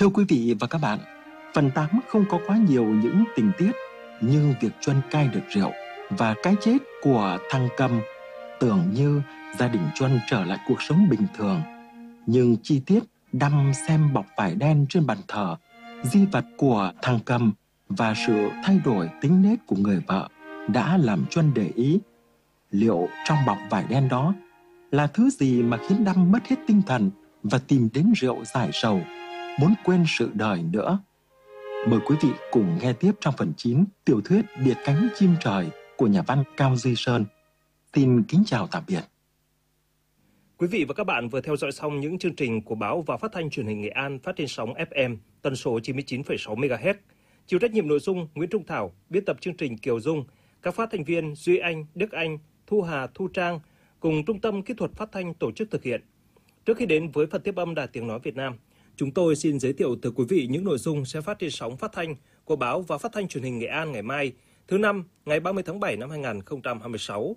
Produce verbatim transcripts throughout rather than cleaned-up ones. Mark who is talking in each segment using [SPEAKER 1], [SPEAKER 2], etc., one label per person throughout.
[SPEAKER 1] Thưa quý vị và các bạn, phần tám không có quá nhiều những tình tiết, nhưng việc Chuân cai được rượu và cái chết của thằng Cầm tưởng như gia đình Chuân trở lại cuộc sống bình thường. Nhưng chi tiết đăm xem bọc vải đen trên bàn thờ, di vật của thằng Cầm và sự thay đổi tính nết của người vợ đã làm Chuân để ý. Liệu trong bọc vải đen đó là thứ gì mà khiến Đăm mất hết tinh thần và tìm đến rượu giải sầu, muốn quên sự đời nữa? Mời quý vị cùng nghe tiếp trong phần chín tiểu thuyết Biệt cánh chim trời của nhà văn Cao Duy Sơn. Xin kính chào tạm biệt.
[SPEAKER 2] Quý vị và các bạn vừa theo dõi xong những chương trình của báo và phát thanh truyền hình Nghệ An phát trên sóng ép em tần số chín mươi chín phẩy sáu mê ga héc. Chịu trách nhiệm nội dung Nguyễn Trung Thảo, biên tập chương trình Kiều Dung, các phát thanh viên Duy Anh, Đức Anh, Thu Hà, Thu Trang cùng Trung tâm Kỹ thuật Phát thanh tổ chức thực hiện. Trước khi đến với phần tiếp âm Đài Tiếng nói Việt Nam, chúng tôi xin giới thiệu tới quý vị những nội dung sẽ phát trên sóng phát thanh của báo và phát thanh truyền hình Nghệ An ngày mai, thứ năm, ngày ba mươi tháng bảy năm hai nghìn không trăm hai mươi sáu.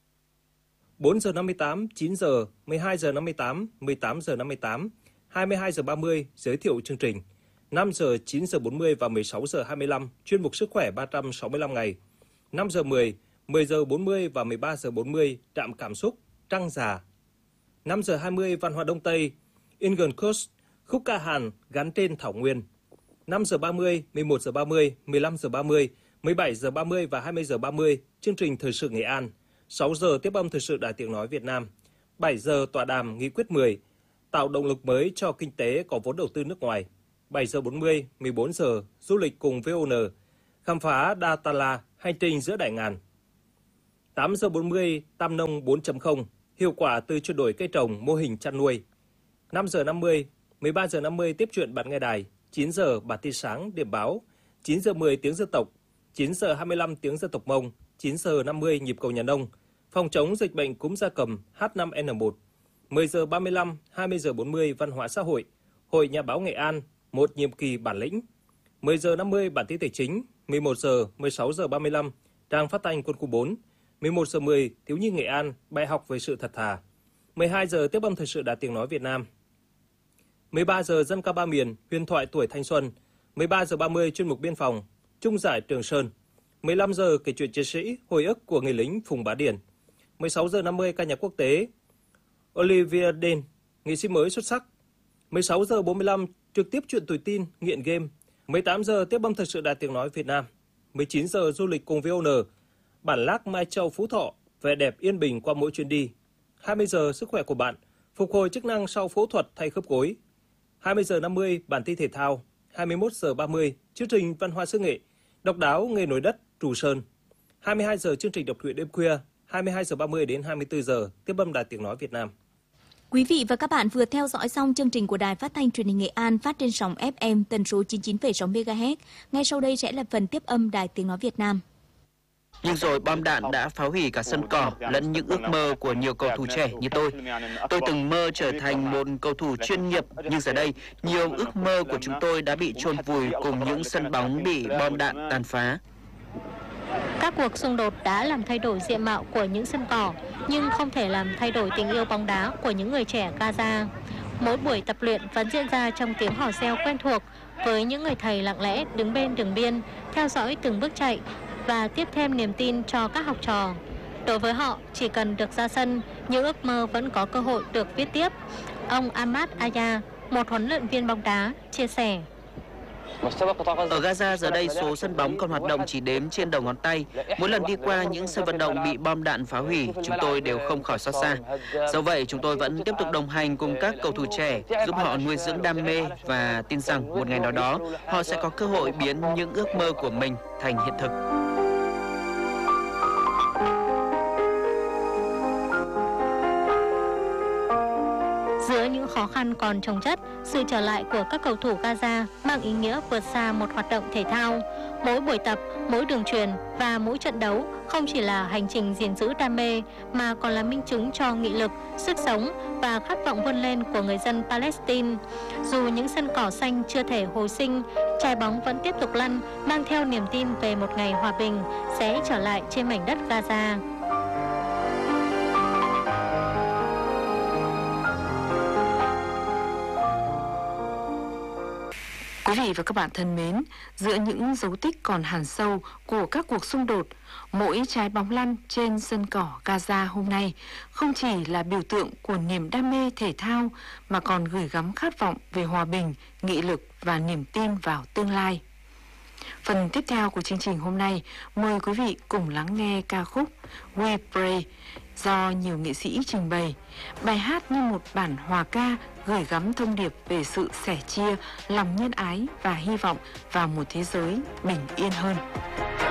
[SPEAKER 2] bốn giờ năm mươi tám, chín giờ, mười hai giờ năm mươi tám, mười tám giờ năm mươi tám, hai mươi hai giờ ba mươi giới thiệu chương trình, năm giờ, chín giờ bốn mươi và mười sáu giờ hai mươi lăm chuyên mục sức khỏe ba trăm sáu mươi lăm ngày, năm giờ mười, mười giờ bốn mươi và mười ba giờ bốn mươi trạm cảm xúc Trăng Già, năm giờ hai mươi văn hóa Đông Tây Ingen Coast khúc ca Hàn gắn trên thảo nguyên, năm giờ ba mươi, mười một giờ ba mươi, mười lăm giờ ba mươi, mười bảy giờ ba mươi và hai mươi giờ ba mươi chương trình thời sự Nghệ An, sáu giờ tiếp âm thời sự Đài Tiếng nói Việt Nam, bảy giờ tọa đàm nghị quyết mười tạo động lực mới cho kinh tế có vốn đầu tư nước ngoài, bảy giờ bốn mươi, mười bốn giờ du lịch cùng vê o en khám phá Datala hành trình giữa đại ngàn, tám giờ bốn mươi Tam nông bốn chấm không hiệu quả từ chuyển đổi cây trồng mô hình chăn nuôi, năm giờ năm mươi, mười ba giờ năm mươi tiếp chuyện bạn nghe đài, chín giờ bản tin sáng điểm báo, chín giờ mười tiếng dân tộc, chín giờ hai mươi lăm tiếng dân tộc Mông, chín giờ năm mươi nhịp cầu nhà nông, phòng chống dịch bệnh cúm gia cầm H năm N một, mười giờ ba mươi lăm, hai mươi giờ bốn mươi văn hóa xã hội, Hội Nhà báo Nghệ An, một nhiệm kỳ bản lĩnh, mười giờ năm mươi bản tin tài chính, mười một giờ, mười sáu giờ ba mươi lăm trang phát thanh quân khu bốn, mười một giờ mười thiếu nhi Nghệ An bài học về sự thật thà, mười hai giờ tiếp âm thời sự Đài Tiếng nói Việt Nam, mười ba giờ dân ca ba miền huyền thoại tuổi thanh xuân, mười ba giờ ba mươi chuyên mục biên phòng Trung giải Trường Sơn, mười lăm giờ kể chuyện chiến sĩ hồi ức của người lính Phùng Bá Điền, mười sáu giờ năm mươi ca nhạc quốc tế Olivier Den nghệ sĩ mới xuất sắc, mười sáu giờ bốn mươi lăm trực tiếp chuyện tuổi tin nghiện game, mười tám giờ tiếp âm thời sự Đài Tiếng nói Việt Nam, mười chín giờ du lịch cùng vê o en bản lác Mai Châu Phú Thọ vẻ đẹp yên bình qua mỗi chuyến đi, hai mươi giờ sức khỏe của bạn phục hồi chức năng sau phẫu thuật thay khớp gối, hai mươi giờ năm mươi bản tin thể thao, hai mươi mốt giờ ba mươi chương trình văn hóa xứ nghệ độc đáo nghề nồi đất Trù Sơn, hai mươi hai giờ chương trình đọc truyện đêm khuya, hai mươi hai giờ ba mươi đến hai mươi tư giờ tiếp âm Đài Tiếng nói Việt Nam.
[SPEAKER 3] Quý vị và các bạn vừa theo dõi xong chương trình của Đài Phát thanh Truyền hình Nghệ An phát trên sóng ép em tần số chín mươi chín phẩy sáu mê ga héc. Ngay sau đây sẽ là phần tiếp âm Đài Tiếng nói Việt Nam.
[SPEAKER 4] Nhưng rồi bom đạn đã phá hủy cả sân cỏ lẫn những ước mơ của nhiều cầu thủ trẻ như tôi. Tôi từng mơ trở thành một cầu thủ chuyên nghiệp, nhưng giờ đây nhiều ước mơ của chúng tôi đã bị chôn vùi cùng những sân bóng bị bom đạn tàn phá.
[SPEAKER 5] Các cuộc xung đột đã làm thay đổi diện mạo của những sân cỏ, nhưng không thể làm thay đổi tình yêu bóng đá của những người trẻ Gaza. Mỗi buổi tập luyện vẫn diễn ra trong tiếng hò reo quen thuộc, với những người thầy lặng lẽ đứng bên đường biên, theo dõi từng bước chạy và tiếp thêm niềm tin cho các học trò. Đối với họ, chỉ cần được ra sân, những ước mơ vẫn có cơ hội được viết tiếp. Ông Ahmad Aya, một huấn luyện viên bóng đá, chia sẻ.
[SPEAKER 4] Ở Gaza giờ đây số sân bóng còn hoạt động chỉ đếm trên đầu ngón tay. Mỗi lần đi qua những sân vận động bị bom đạn phá hủy, chúng tôi đều không khỏi xót xa. Do vậy, chúng tôi vẫn tiếp tục đồng hành cùng các cầu thủ trẻ, giúp họ nuôi dưỡng đam mê và tin rằng một ngày nào đó họ sẽ có cơ hội biến những ước mơ của mình thành hiện thực.
[SPEAKER 5] Giữa những khó khăn còn chồng chất, sự trở lại của các cầu thủ Gaza mang ý nghĩa vượt xa một hoạt động thể thao. Mỗi buổi tập, mỗi đường truyền và mỗi trận đấu không chỉ là hành trình gìn giữ đam mê mà còn là minh chứng cho nghị lực, sức sống và khát vọng vươn lên của người dân Palestine. Dù những sân cỏ xanh chưa thể hồi sinh, trái bóng vẫn tiếp tục lăn, mang theo niềm tin về một ngày hòa bình sẽ trở lại trên mảnh đất Gaza.
[SPEAKER 6] Quý vị và các bạn thân mến, giữa những dấu tích còn hằn sâu của các cuộc xung đột, mỗi trái bóng lăn trên sân cỏ Gaza hôm nay không chỉ là biểu tượng của niềm đam mê thể thao mà còn gửi gắm khát vọng về hòa bình, nghị lực và niềm tin vào tương lai. Phần tiếp theo của chương trình hôm nay, mời quý vị cùng lắng nghe ca khúc We Pray do nhiều nghệ sĩ trình bày. Bài hát như một bản hòa ca gửi gắm thông điệp về sự sẻ chia, lòng nhân ái và hy vọng vào một thế giới bình yên hơn.